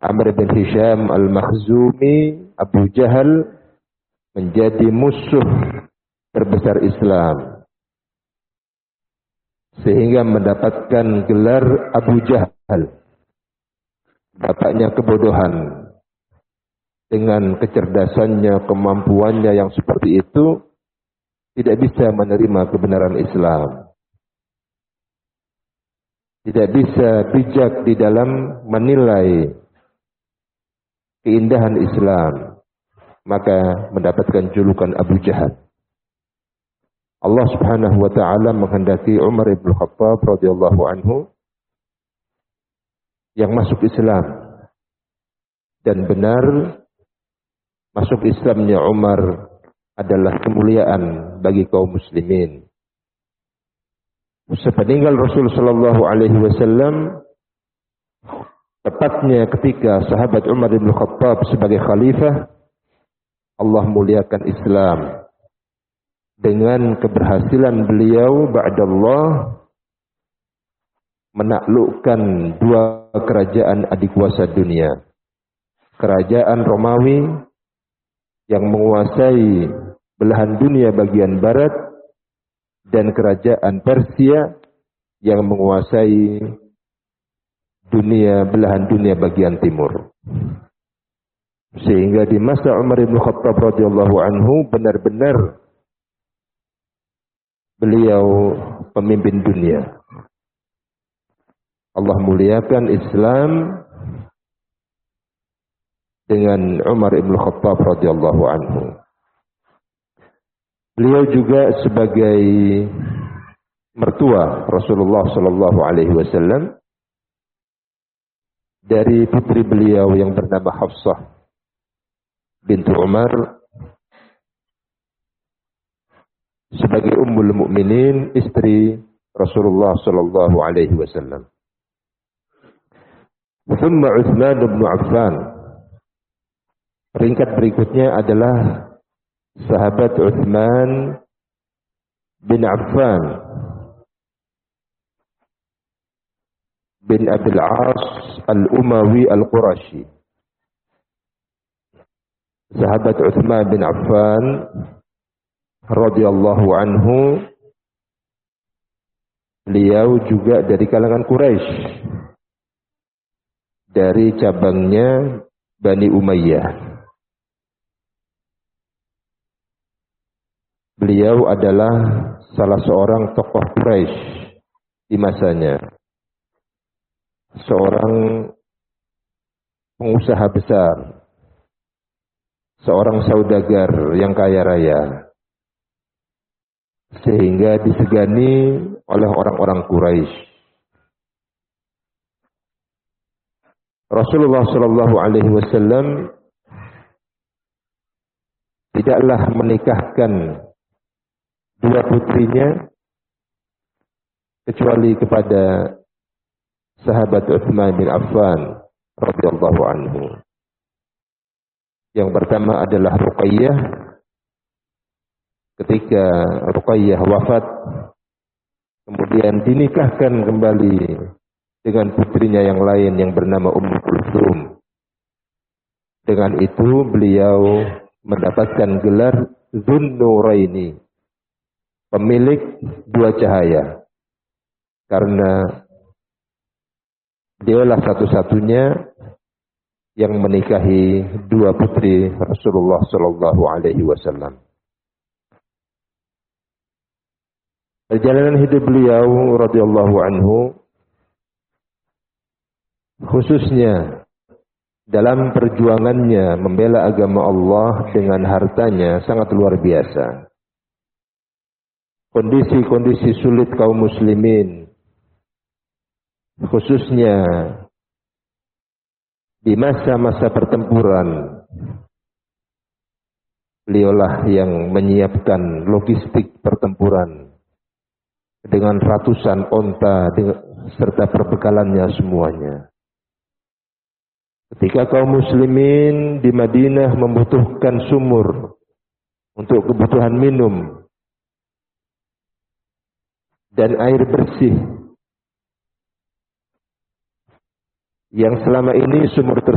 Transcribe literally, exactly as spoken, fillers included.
Amr bin Hisham al-Makhzumi, Abu Jahal, menjadi musuh terbesar Islam, sehingga mendapatkan gelar Abu Jahal, bapaknya kebodohan. Dengan kecerdasannya, kemampuannya yang seperti itu, tidak bisa menerima kebenaran Islam. Tidak bisa bijak di dalam menilai keindahan Islam. Maka mendapatkan julukan Abu Jahal. Allah Subhanahu wa taala menghendaki Umar ibn Khattab radhiyallahu anhu yang masuk Islam. Dan benar masuk Islamnya Umar adalah kemuliaan bagi kaum muslimin. Sepeninggal Rasul sallallahu alaihi wasallam, tepatnya ketika sahabat Umar bin Khattab sebagai khalifah, Allah muliakan Islam dengan keberhasilan beliau ba'dallah menaklukkan dua kerajaan adikuasa dunia. Kerajaan Romawi yang menguasai belahan dunia bagian barat, dan kerajaan Persia yang menguasai dunia belahan dunia bagian timur. Sehingga di masa Umar bin Khattab radhiyallahu anhu benar-benar beliau pemimpin dunia. Allah muliakan Islam dengan Umar bin Khattab radhiyallahu anhu. Beliau juga sebagai mertua Rasulullah sallallahu alaihi wasallam dari putri beliau yang bernama Hafsah bintu Umar, sebagai ummul mukminin, istri Rasulullah sallallahu alaihi wasallam. Thumma Utsman bin Affan. Peringkat berikutnya adalah sahabat Utsman bin Affan bin Abil As al-Umawi al-Qurashi. Sahabat Utsman bin Affan radhiyallahu anhu, beliau juga dari kalangan Quraisy, dari cabangnya Bani Umayyah. Beliau adalah salah seorang tokoh Quraisy di masanya. Seorang pengusaha besar. Seorang saudagar yang kaya raya. Sehingga disegani oleh orang-orang Quraisy. Rasulullah sallallahu alaihi wasallam tidaklah menikahkan dua putrinya kecuali kepada sahabat Utsman bin Affan radhiyallahu anhu. Yang pertama adalah Ruqayyah. Ketika Ruqayyah wafat, kemudian dinikahkan kembali dengan putrinya yang lain yang bernama Ummu Kulthum. Dengan itu beliau mendapatkan gelar Dzun-Nuraini, pemilik dua cahaya, karena dialah satu-satunya yang menikahi dua putri Rasulullah sallallahu alaihi wasallam. Perjalanan hidup beliau radhiyallahu anhu, khususnya dalam perjuangannya membela agama Allah dengan hartanya, sangat luar biasa. Kondisi-kondisi sulit kaum muslimin, khususnya di masa-masa pertempuran, beliaulah yang menyiapkan logistik pertempuran dengan ratusan onta serta perbekalannya semuanya. Ketika kaum muslimin di Madinah membutuhkan sumur untuk kebutuhan minum dan air bersih, yang selama ini sumur tersebut